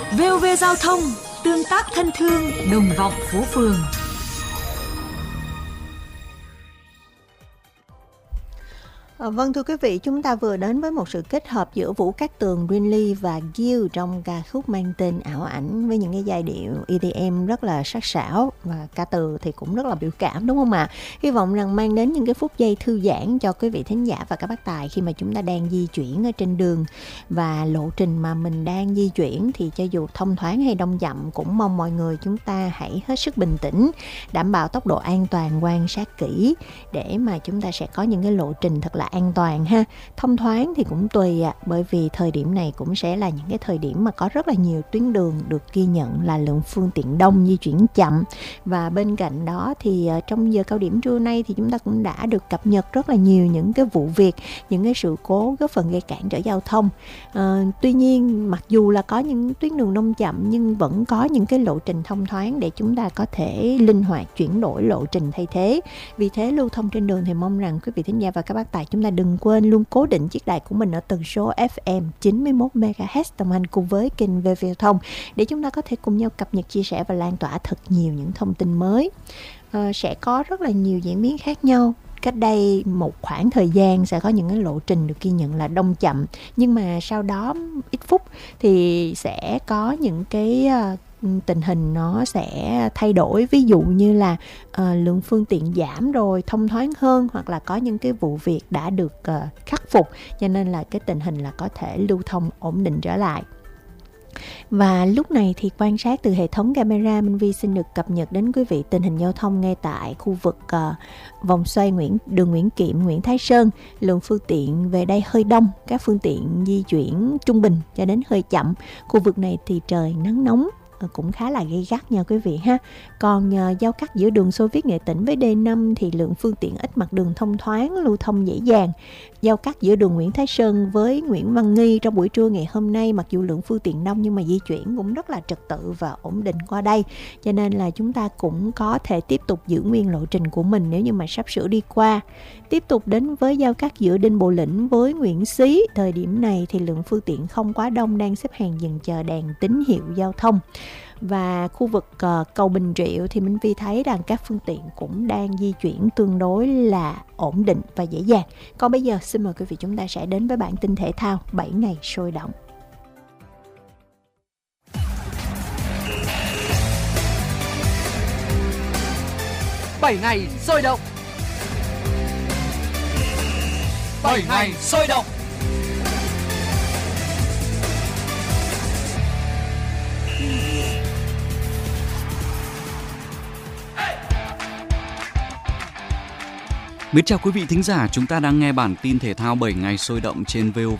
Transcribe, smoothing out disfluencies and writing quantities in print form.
VOV Giao thông, tương tác thân thương, đồng vọng phố phường. Vâng thưa quý vị, chúng ta vừa đến với một sự kết hợp giữa Vũ Cát Tường, Green Lee và Gill trong ca khúc mang tên Ảo Ảnh với những cái giai điệu EDM rất là sắc sảo và ca từ thì cũng rất là biểu cảm, đúng không ạ? Hy vọng rằng mang đến những cái phút giây thư giãn cho quý vị thính giả và các bác tài khi mà chúng ta đang di chuyển ở trên đường, và lộ trình mà mình đang di chuyển thì cho dù thông thoáng hay đông dặm cũng mong mọi người chúng ta hãy hết sức bình tĩnh, đảm bảo tốc độ an toàn, quan sát kỹ để mà chúng ta sẽ có những cái lộ trình thật là an toàn ha. Thông thoáng thì cũng tùy bởi vì thời điểm này cũng sẽ là những cái thời điểm mà có rất là nhiều tuyến đường được ghi nhận là lượng phương tiện đông, di chuyển chậm. Và bên cạnh đó thì trong giờ cao điểm trưa nay thì chúng ta cũng đã được cập nhật rất là nhiều những cái vụ việc, những cái sự cố góp phần gây cản trở giao thông. Tuy nhiên mặc dù là có những tuyến đường đông chậm nhưng vẫn có những cái lộ trình thông thoáng để chúng ta có thể linh hoạt chuyển đổi lộ trình thay thế. Vì thế lưu thông trên đường thì mong rằng quý vị thính giả và các bác tài chúng ta đừng quên luôn cố định chiếc đài của mình ở tần số FM 91 MHz đồng hành cùng với kênh VV Giao thông để chúng ta có thể cùng nhau cập nhật, chia sẻ và lan tỏa thật nhiều những thông tin mới. Sẽ có rất là nhiều diễn biến khác nhau. Cách đây một khoảng thời gian sẽ có những cái lộ trình được ghi nhận là đông chậm, nhưng mà sau đó ít phút thì sẽ có những cái tình hình nó sẽ thay đổi, ví dụ như là lượng phương tiện giảm rồi, thông thoáng hơn, hoặc là có những cái vụ việc đã được khắc phục, cho nên là cái tình hình là có thể lưu thông ổn định trở lại. Và lúc này thì quan sát từ hệ thống camera, Minh Vi xin được cập nhật đến quý vị tình hình giao thông ngay tại khu vực vòng xoay đường Nguyễn Kiệm, Nguyễn Thái Sơn. Lượng phương tiện về đây hơi đông, các phương tiện di chuyển trung bình cho đến hơi chậm. Khu vực này thì trời nắng nóng cũng khá là gay gắt nha quý vị ha. Còn giao cắt giữa đường Xô Viết Nghệ Tĩnh với D5 thì lượng phương tiện ít, mặt đường thông thoáng, lưu thông dễ dàng. Giao cắt giữa đường Nguyễn Thái Sơn với Nguyễn Văn Nghi trong buổi trưa ngày hôm nay, mặc dù lượng phương tiện đông nhưng mà di chuyển cũng rất là trật tự và ổn định qua đây, cho nên là chúng ta cũng có thể tiếp tục giữ nguyên lộ trình của mình nếu như mà sắp sửa đi qua. Tiếp tục đến với giao cắt giữa Đinh Bộ Lĩnh với Nguyễn Xí, thời điểm này thì lượng phương tiện không quá đông, đang xếp hàng dừng chờ đèn tín hiệu giao thông. Và khu vực cầu Bình Triệu thì Minh Vi thấy rằng các phương tiện cũng đang di chuyển tương đối là ổn định và dễ dàng. Còn bây giờ xin mời quý vị chúng ta sẽ đến với bản tin thể thao 7 ngày sôi động. Bảy ngày sôi động. 7 ngày sôi động. Mến chào quý vị thính giả, chúng ta đang nghe bản tin thể thao 7 ngày sôi động trên VOV